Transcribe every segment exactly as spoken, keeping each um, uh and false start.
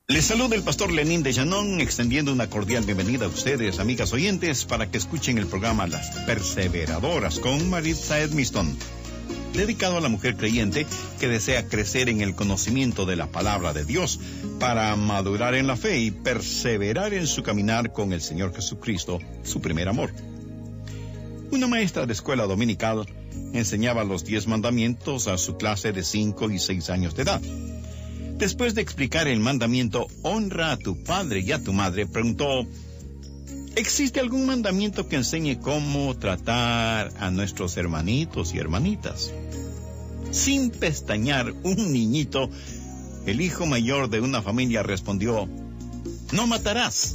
Les saluda el pastor Lenín de Llanón, extendiendo una cordial bienvenida a ustedes, amigas oyentes, para que escuchen el programa Las Perseveradoras con Maritza Edmiston, dedicado a la mujer creyente que desea crecer en el conocimiento de la palabra de Dios para madurar en la fe y perseverar en su caminar con el Señor Jesucristo, su primer amor. Una maestra de escuela dominical enseñaba los diez mandamientos a su clase de cinco y seis años de edad. Después de explicar el mandamiento, honra a tu padre y a tu madre, preguntó, ¿existe algún mandamiento que enseñe cómo tratar a nuestros hermanitos y hermanitas? Sin pestañear, un niñito, el hijo mayor de una familia, respondió, no matarás.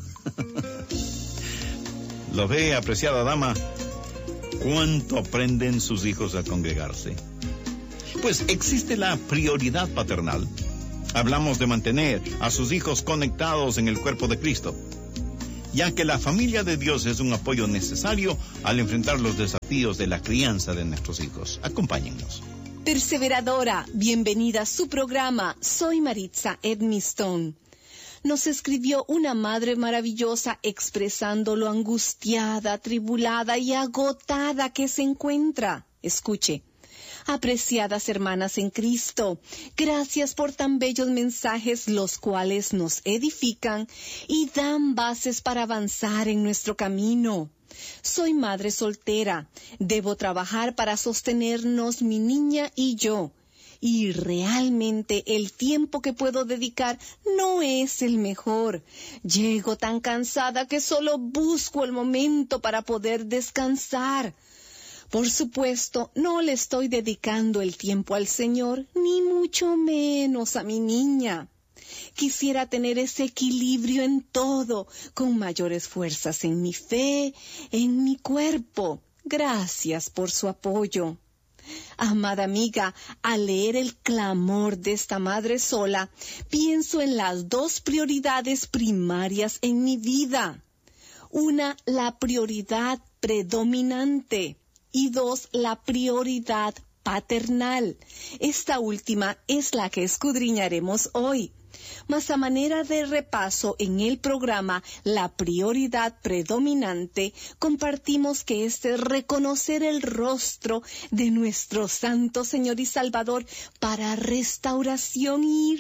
¿Lo ve, apreciada dama? ¿Cuánto aprenden sus hijos a congregarse? Pues existe la prioridad paternal. Hablamos de mantener a sus hijos conectados en el cuerpo de Cristo, ya que la familia de Dios es un apoyo necesario al enfrentar los desafíos de la crianza de nuestros hijos. Acompáñennos. Perseveradora, bienvenida a su programa. Soy Maritza Edmiston. Nos escribió una madre maravillosa expresando lo angustiada, atribulada y agotada que se encuentra. Escuche. Apreciadas hermanas en Cristo, gracias por tan bellos mensajes, los cuales nos edifican y dan bases para avanzar en nuestro camino. Soy madre soltera, debo trabajar para sostenernos mi niña y yo, y realmente el tiempo que puedo dedicar no es el mejor. Llego tan cansada que solo busco el momento para poder descansar. Por supuesto, no le estoy dedicando el tiempo al Señor, ni mucho menos a mi niña. Quisiera tener ese equilibrio en todo, con mayores fuerzas en mi fe, en mi cuerpo. Gracias por su apoyo. Amada amiga, al leer el clamor de esta madre sola, pienso en las dos prioridades primarias en mi vida. Una, la prioridad predominante. Y dos, la prioridad paternal. Esta última es la que escudriñaremos hoy. Mas a manera de repaso en el programa La prioridad predominante, compartimos que este es reconocer el rostro de nuestro Santo Señor y Salvador para restauración y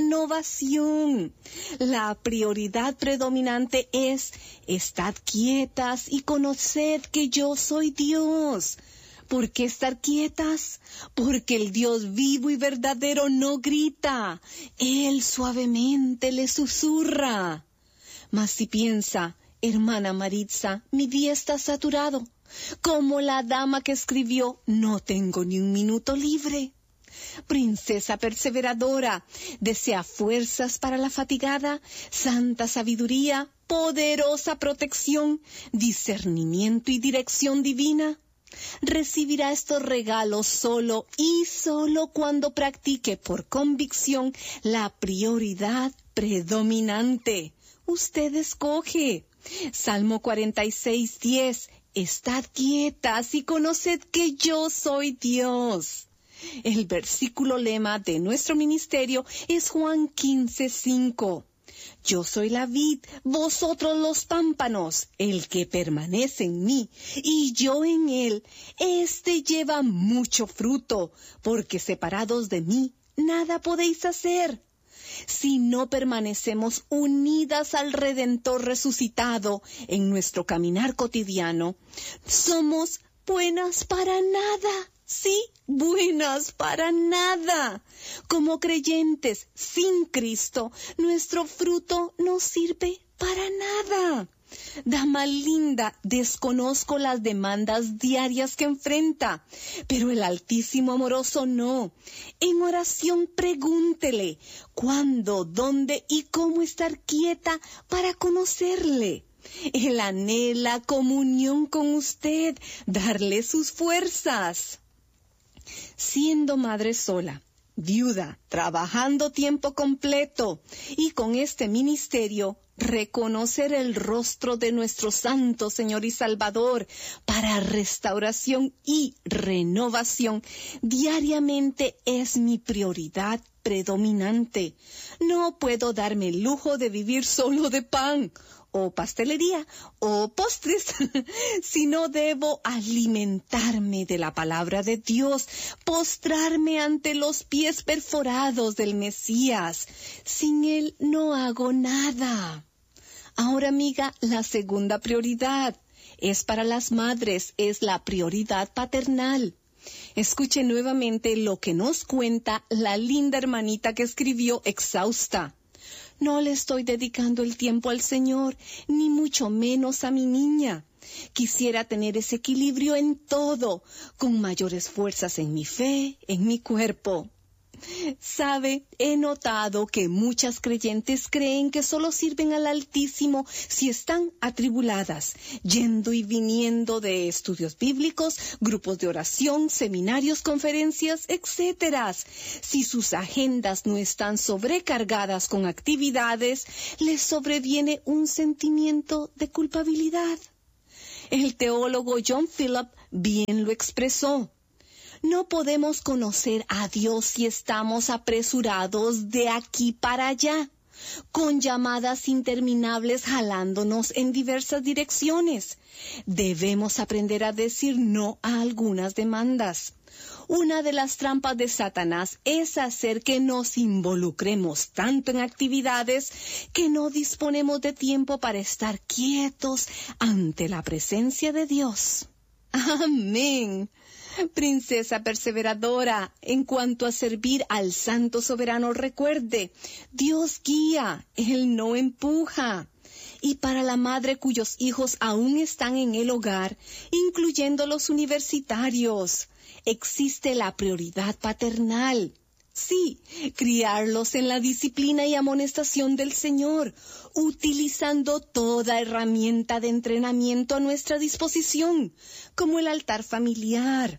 renovación. La prioridad predominante es: estad quietas y conoced que yo soy Dios. ¿Por qué estar quietas? Porque el Dios vivo y verdadero no grita. Él suavemente le susurra. Mas si piensa, hermana Maritza, mi día está saturado. Como la dama que escribió, no tengo ni un minuto libre. Princesa perseveradora, desea fuerzas para la fatigada, santa sabiduría, poderosa protección, discernimiento y dirección divina. Recibirá estos regalos solo y solo cuando practique por convicción la prioridad predominante. Usted escoge. Salmo cuarenta y seis, diez. Estad quietas y conoced que yo soy Dios. El versículo lema de nuestro ministerio es Juan quince, cinco. Yo soy la vid, vosotros los pámpanos. El que permanece en mí y yo en él, éste lleva mucho fruto, porque separados de mí, nada podéis hacer. Si no permanecemos unidas al Redentor resucitado en nuestro caminar cotidiano, somos buenas para nada. Sí, buenas para nada. Como creyentes sin Cristo, nuestro fruto no sirve para nada. Dama linda, desconozco las demandas diarias que enfrenta, pero el Altísimo Amoroso no. En oración pregúntele cuándo, dónde y cómo estar quieta para conocerle. Él anhela comunión con usted, darle sus fuerzas. Siendo madre sola, viuda, trabajando tiempo completo y con este ministerio, reconocer el rostro de nuestro Santo Señor y Salvador para restauración y renovación diariamente es mi prioridad predominante. No puedo darme el lujo de vivir solo de pan, o pastelería, o postres, sino debo alimentarme de la palabra de Dios, postrarme ante los pies perforados del Mesías. Sin él no hago nada. Ahora, amiga, la segunda prioridad es para las madres, es la prioridad paternal. Escuche nuevamente lo que nos cuenta la linda hermanita que escribió exhausta. No le estoy dedicando el tiempo al Señor, ni mucho menos a mi niña. Quisiera tener ese equilibrio en todo, con mayores fuerzas en mi fe, en mi cuerpo. Sabe, he notado que muchas creyentes creen que solo sirven al Altísimo si están atribuladas, yendo y viniendo de estudios bíblicos, grupos de oración, seminarios, conferencias, etcétera. Si sus agendas no están sobrecargadas con actividades, les sobreviene un sentimiento de culpabilidad. El teólogo John Philip bien lo expresó. No podemos conocer a Dios si estamos apresurados de aquí para allá, con llamadas interminables jalándonos en diversas direcciones. Debemos aprender a decir no a algunas demandas. Una de las trampas de Satanás es hacer que nos involucremos tanto en actividades que no disponemos de tiempo para estar quietos ante la presencia de Dios. Amén. Princesa perseveradora, en cuanto a servir al Santo Soberano, recuerde, Dios guía, Él no empuja. Y para la madre cuyos hijos aún están en el hogar, incluyendo los universitarios, existe la prioridad paternal. Sí, criarlos en la disciplina y amonestación del Señor, utilizando toda herramienta de entrenamiento a nuestra disposición, como el altar familiar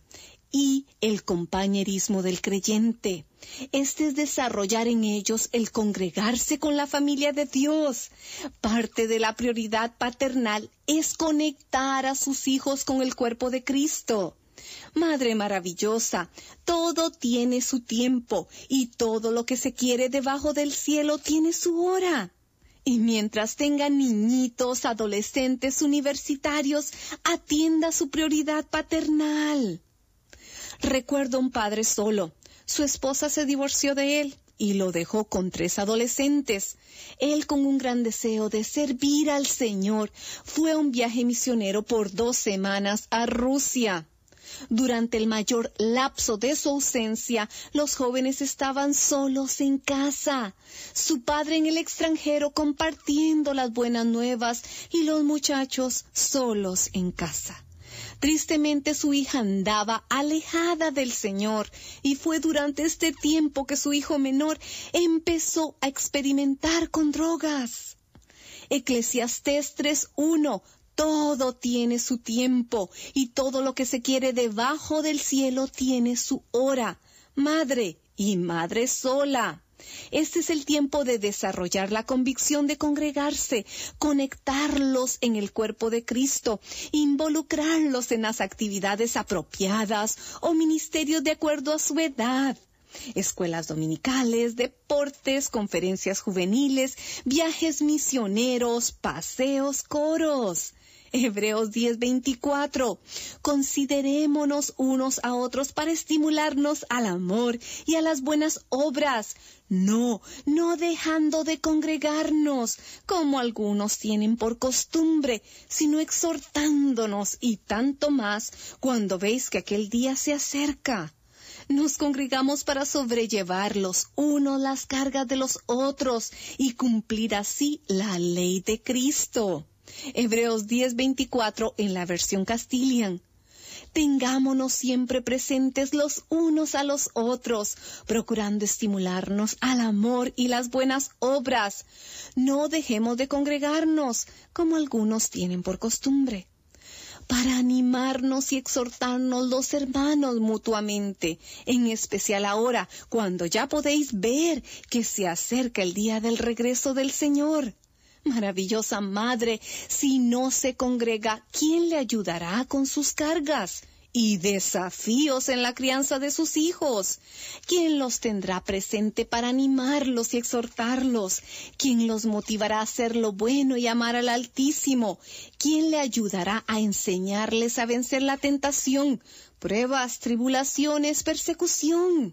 y el compañerismo del creyente. Este es desarrollar en ellos el congregarse con la familia de Dios. Parte de la prioridad paternal es conectar a sus hijos con el cuerpo de Cristo. Madre maravillosa, todo tiene su tiempo y todo lo que se quiere debajo del cielo tiene su hora. Y mientras tenga niñitos, adolescentes, universitarios, atienda su prioridad paternal. Recuerdo un padre solo. Su esposa se divorció de él y lo dejó con tres adolescentes. Él, con un gran deseo de servir al Señor, fue a un viaje misionero por dos semanas a Rusia. Durante el mayor lapso de su ausencia, los jóvenes estaban solos en casa, su padre en el extranjero compartiendo las buenas nuevas y los muchachos solos en casa. Tristemente, su hija andaba alejada del Señor y fue durante este tiempo que su hijo menor empezó a experimentar con drogas. Eclesiastés tres uno. Todo tiene su tiempo y todo lo que se quiere debajo del cielo tiene su hora. Madre y madre sola. Este es el tiempo de desarrollar la convicción de congregarse, conectarlos en el cuerpo de Cristo, involucrarlos en las actividades apropiadas o ministerios de acuerdo a su edad. Escuelas dominicales, deportes, conferencias juveniles, viajes misioneros, paseos, coros. Hebreos diez veinticuatro. Considerémonos unos a otros para estimularnos al amor y a las buenas obras. No, no dejando de congregarnos, como algunos tienen por costumbre, sino exhortándonos, y tanto más cuando veis que aquel día se acerca. Nos congregamos para sobrellevar los unos las cargas de los otros y cumplir así la ley de Cristo. Hebreos diez veinticuatro en la versión Castilian. Tengámonos siempre presentes los unos a los otros, procurando estimularnos al amor y las buenas obras. No dejemos de congregarnos, como algunos tienen por costumbre, para animarnos y exhortarnos los hermanos mutuamente, en especial ahora, cuando ya podéis ver que se acerca el día del regreso del Señor. Maravillosa madre, si no se congrega, ¿quién le ayudará con sus cargas? y desafíos en la crianza de sus hijos. ¿Quién los tendrá presente para animarlos y exhortarlos? ¿Quién los motivará a hacer lo bueno y amar al Altísimo? ¿Quién le ayudará a enseñarles a vencer la tentación, pruebas, tribulaciones, persecución?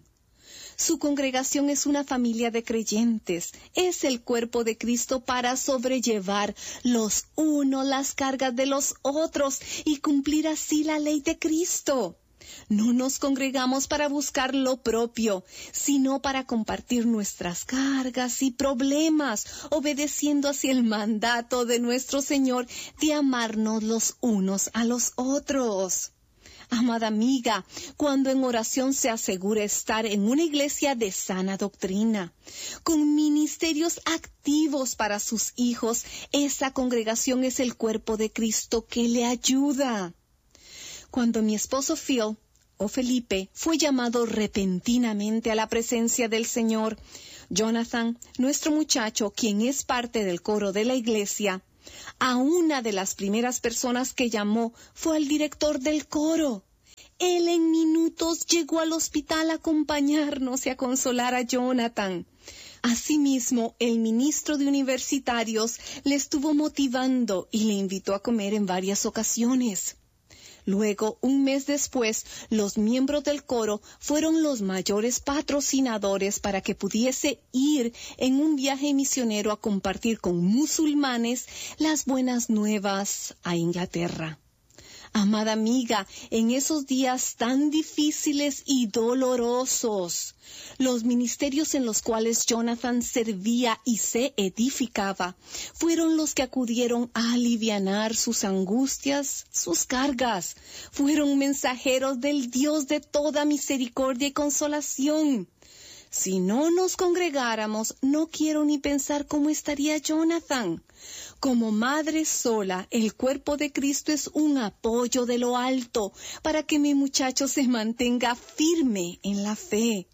Su congregación es una familia de creyentes, es el cuerpo de Cristo para sobrellevar los unos las cargas de los otros y cumplir así la ley de Cristo. No nos congregamos para buscar lo propio, sino para compartir nuestras cargas y problemas, obedeciendo así el mandato de nuestro Señor de amarnos los unos a los otros. Amada amiga, cuando en oración se asegura estar en una iglesia de sana doctrina, con ministerios activos para sus hijos, esa congregación es el cuerpo de Cristo que le ayuda. Cuando mi esposo Phil, o Felipe, fue llamado repentinamente a la presencia del Señor, Jonathan, nuestro muchacho, quien es parte del coro de la iglesia, a una de las primeras personas que llamó fue al director del coro. Él en minutos llegó al hospital a acompañarnos y a consolar a Jonathan. Asimismo, el ministro de universitarios le estuvo motivando y le invitó a comer en varias ocasiones. Luego, un mes después, los miembros del coro fueron los mayores patrocinadores para que pudiese ir en un viaje misionero a compartir con musulmanes las buenas nuevas a Inglaterra. Amada amiga, en esos días tan difíciles y dolorosos, los ministerios en los cuales Jonathan servía y se edificaba fueron los que acudieron a alivianar sus angustias, sus cargas. Fueron mensajeros del Dios de toda misericordia y consolación. Si no nos congregáramos, no quiero ni pensar cómo estaría Jonathan. Como madre sola, el cuerpo de Cristo es un apoyo de lo alto para que mi muchacho se mantenga firme en la fe.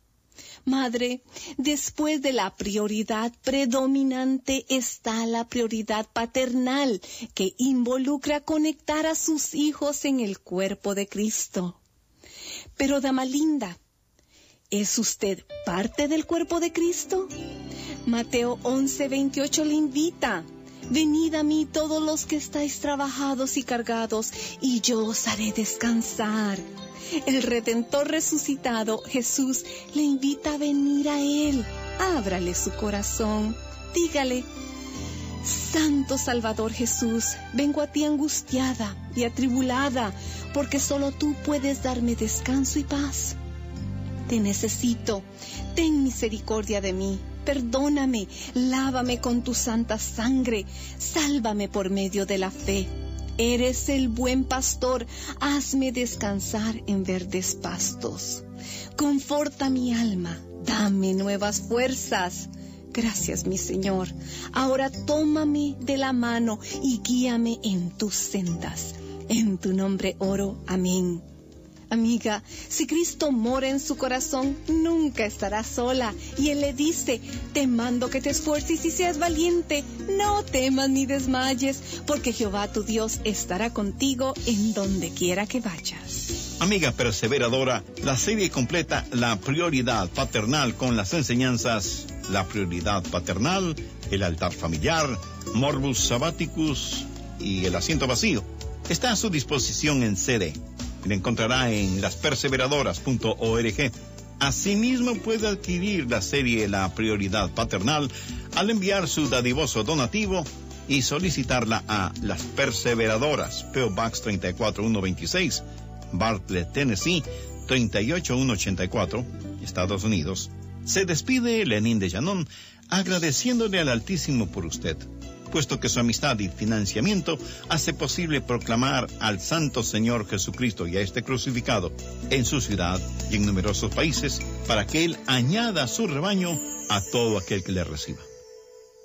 Madre, después de la prioridad predominante está la prioridad paternal, que involucra conectar a sus hijos en el cuerpo de Cristo. Pero, dama linda, ¿es usted parte del cuerpo de Cristo? Mateo once veintiocho le invita: venid a mí todos los que estáis trabajados y cargados, y yo os haré descansar. El Redentor resucitado, Jesús, le invita a venir a Él. Ábrale su corazón. Dígale: Santo Salvador Jesús, vengo a ti angustiada y atribulada, porque solo tú puedes darme descanso y paz. Te necesito. Ten misericordia de mí. Perdóname, lávame con tu santa sangre, sálvame por medio de la fe. Eres el buen pastor, hazme descansar en verdes pastos. Conforta mi alma, dame nuevas fuerzas. Gracias, mi Señor. Ahora tómame de la mano y guíame en tus sendas. En tu nombre oro. Amén. Amiga, si Cristo mora en su corazón, nunca estará sola. Y Él le dice: te mando que te esfuerces y seas valiente. No temas ni desmayes, porque Jehová tu Dios estará contigo en donde quiera que vayas. Amiga perseveradora, la serie completa La Prioridad Paternal con las enseñanzas La Prioridad Paternal, el altar familiar, Morbus Sabbaticus y el asiento vacío está a su disposición en C D. La encontrará en las perseveradoras punto org. Asimismo, puede adquirir la serie La Prioridad Paternal al enviar su dadivoso donativo y solicitarla a Las Perseveradoras, P O Box tres cuatro uno dos seis, Bartlett, Tennessee tres ocho uno ocho cuatro, Estados Unidos. Se despide Lenín de Llanón agradeciéndole al Altísimo por usted, puesto que su amistad y financiamiento hace posible proclamar al Santo Señor Jesucristo y a este crucificado en su ciudad y en numerosos países, para que Él añada a su rebaño a todo aquel que le reciba.